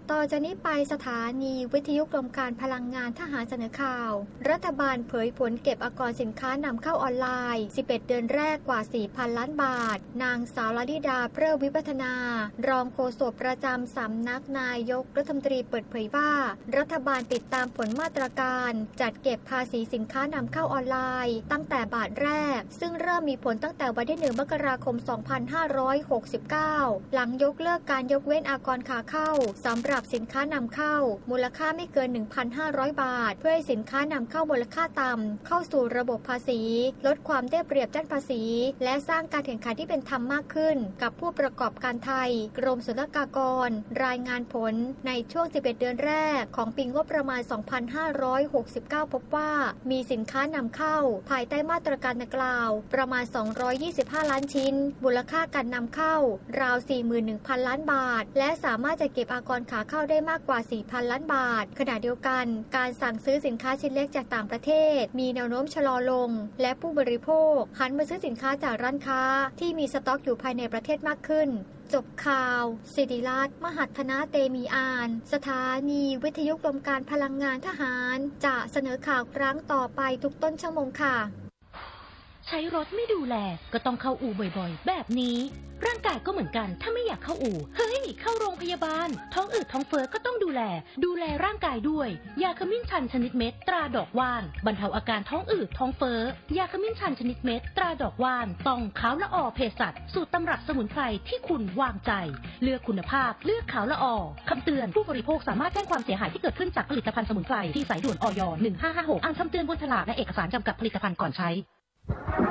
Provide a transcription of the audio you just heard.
ต่อจากนี้ไปสถานีวิทยุกรมการพลังงานทหารเสนอข่าวรัฐบาลเผยผลเก็บอากรสินค้านำเข้าออนไลน์11เดือนแรกกว่า 4,000 ล้านบาทนางสาวลลิดาเพริวิวัฒนารองโฆษกประจำสำนักนายกรัฐมนตรีเปิดเผยว่ารัฐบาลติดตามผลมาตรการจัดเก็บภาษีสินค้านำเข้าออนไลน์ตั้งแต่บาทแรกซึ่งเริ่มมีผลตั้งแต่วันที่ 1 มกราคม 2569 หลังยกเลิกการยกเว้นอากรขาเข้าสำหรับสินค้านำเข้ามูลค่าไม่เกิน 1,500 บาทเพื่อให้สินค้านำเข้ามูลค่าต่ำเข้าสู่ระบบภาษีลดความได้เปรียบด้านภาษีและสร้างการแข่งขันที่เป็นธรรมมากขึ้นกับผู้ประกอบการไทยกรมศุลกากรรายงานผลในช่วง11เดือนแรกของปีงบประมาณ 2569 พบว่ามีสินค้านำเข้าภายใต้มาตรการดังกล่าวประมาณ225ล้านชิ้นมูลค่าการนำเข้าราว 41,000 ล้านบาทและสามารถจะเก็บอากรขาเข้าได้มากกว่า 4,000 ล้านบาทขณะเดียวกันการสั่งซื้อสินค้าชิ้นเล็กจากต่างประเทศมีแนวโน้มชะลอลงและผู้บริโภคหันมาซื้อสินค้าจากร้านค้าที่มีสต็อกอยู่ภายในประเทศมากขึ้นจบข่าวศิริรัตน์ มหัฒนาเตมีอานสถานีวิทยุกรมการพลังงานทหารจะเสนอข่าวครั้งต่อไปทุกต้นชั่วโมงค่ะใช้รถไม่ดูแลก็ต้องเข้าอู่บ่อยๆแบบนี้ร่างกายก็เหมือนกันถ้าไม่อยากเข้าอู่เข้าโรงพยาบาลท้องอืดท้องเฟ้อก็ต้องดูแลร่างกายด้วยยาขมิ้นชันชนิดเม็ดตราดอกว่านบรรเทาอาการท้องอืดท้องเฟ้อยาขมิ้นชันชนิดเม็ดตราดอกว่านต้องขาวละออเภสัชสูตรตำรับสมุนไพรที่คุณวางใจเลือกคุณภาพเลือกขาวละออคำเตือนผู้บริโภคสามารถแจ้งความเสียหายที่เกิดขึ้นจากผลิตภัณฑ์สมุนไพรที่สายด่วนอย.1556อ่านคำเตือนบนฉลากและเอกสารจำกัดผลิตภัณฑ์ก่อนใช้